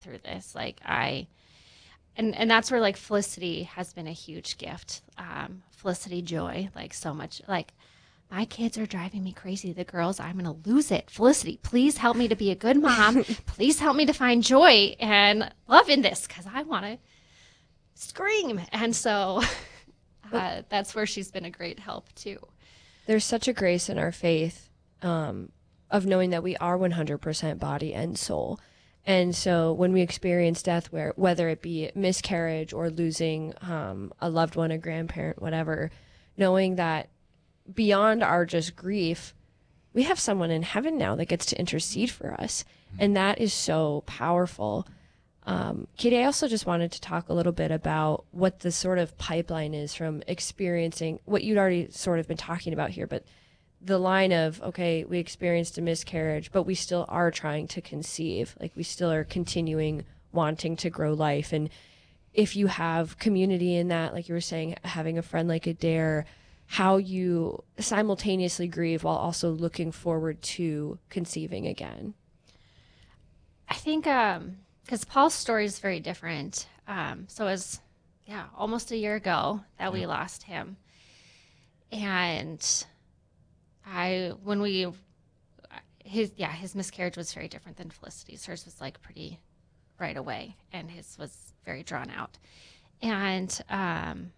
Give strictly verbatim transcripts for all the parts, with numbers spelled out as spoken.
through this. Like I, and, and that's where like Felicity has been a huge gift. Um, Felicity Joy, like so much, like my kids are driving me crazy. The girls, I'm going to lose it. Felicity, please help me to be a good mom. Please help me to find joy and love in this, because I want to scream. And so uh, that's where she's been a great help too. There's such a grace in our faith um, of knowing that we are one hundred percent body and soul. And so when we experience death, where whether it be miscarriage or losing um, a loved one, a grandparent, whatever, knowing that beyond our just grief, we have someone in heaven now that gets to intercede for us. And that is so powerful. Um, Katie, I also just wanted to talk a little bit about what the sort of pipeline is from experiencing what you'd already sort of been talking about here, but the line of, okay, we experienced a miscarriage, but we still are trying to conceive. Like we still are continuing wanting to grow life. And if you have community in that, like you were saying, having a friend like Adair, how you simultaneously grieve while also looking forward to conceiving again. I think, um, because Paul's story is very different. Um, so it was, yeah, almost a year ago that we lost him. And I, when we, his, yeah, his miscarriage was very different than Felicity's. Hers was like pretty right away, and his was very drawn out. And um,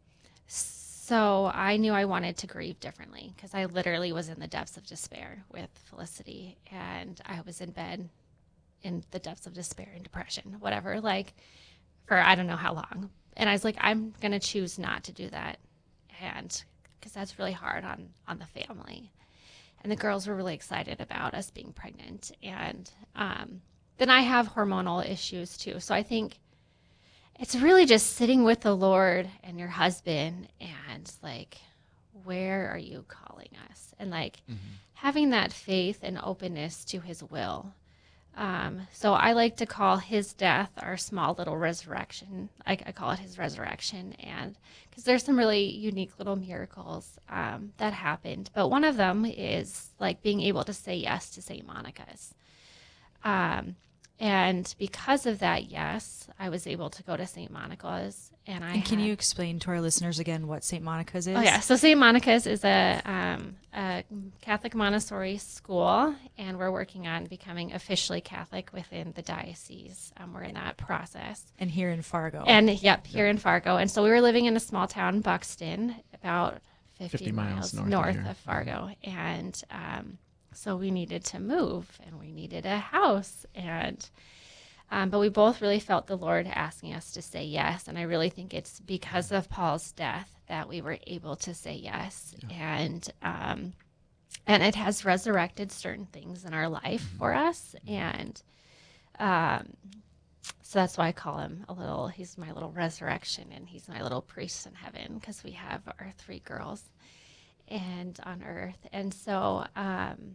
so I knew I wanted to grieve differently, because I literally was in the depths of despair with Felicity, and I was in bed in the depths of despair and depression, whatever, like for I don't know how long. And I was like, I'm going to choose not to do that. And because that's really hard on, on the family. And the girls were really excited about us being pregnant. And um, then I have hormonal issues too. So I think it's really just sitting with the Lord and your husband and like, where are you calling us? And like mm-hmm. having that faith and openness to his will. Um, so I like to call his death our small little resurrection. I, I call it his resurrection, and because there's some really unique little miracles um, that happened. But one of them is like being able to say yes to Saint Monica's. Um, and because of that, yes, I was able to go to Saint Monica's. And I and can had, you explain to our listeners again what Saint Monica's is? Oh yeah, so Saint Monica's is a, um, a Catholic Montessori school, and we're working on becoming officially Catholic within the diocese. Um, we're in that process. And here in Fargo. And yep, here yep. in Fargo. And so we were living in a small town, Buxton, about fifty, fifty miles, miles north, north of, of Fargo. And um, so we needed to move, and we needed a house, and Um, but we both really felt the Lord asking us to say yes. And I really think it's because of Paul's death that we were able to say yes. Yeah. And um, and it has resurrected certain things in our life mm-hmm. for us. And um, so that's why I call him a little, he's my little resurrection, and he's my little priest in heaven, because we have our three girls and on earth. And so um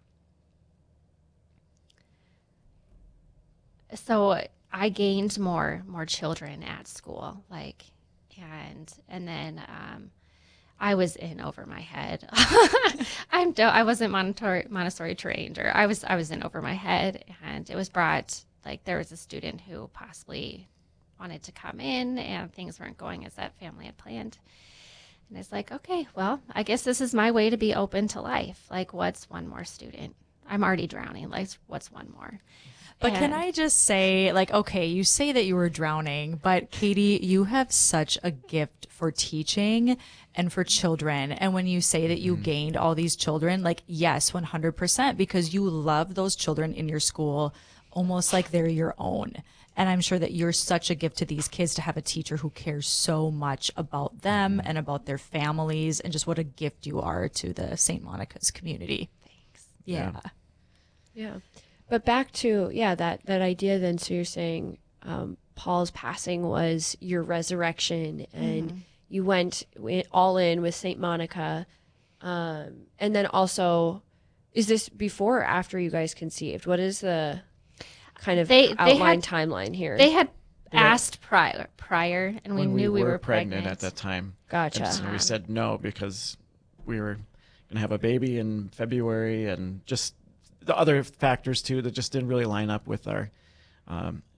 So I gained more more children at school, like, and and then um, I was in over my head. I'm do- I wasn't Montessori, Montessori trained, or I was I was in over my head, and it was brought like there was a student who possibly wanted to come in, and things weren't going as that family had planned. And it's like, okay, well, I guess this is my way to be open to life. Like, what's one more student? I'm already drowning. Like, what's one more? But and, can I just say, like, okay, you say that you were drowning, but Katie, you have such a gift for teaching and for children. And when you say that you mm-hmm. gained all these children, like, yes, one hundred percent, because you love those children in your school almost like they're your own. And I'm sure that you're such a gift to these kids to have a teacher who cares so much about them mm-hmm. and about their families, and just what a gift you are to the Saint Monica's community. Thanks. Yeah. Yeah. yeah. But back to, yeah, that, that idea then, so you're saying um, Paul's passing was your resurrection, and mm-hmm. you went all in with Saint Monica. Um, and then also, is this before or after you guys conceived? What is the kind of they, outline they had, timeline here? They had asked prior, prior and we when knew we we were, were pregnant. pregnant at that time. Gotcha. And so um, we said no, because we were going to have a baby in February, and just the other factors too that just didn't really line up with our um,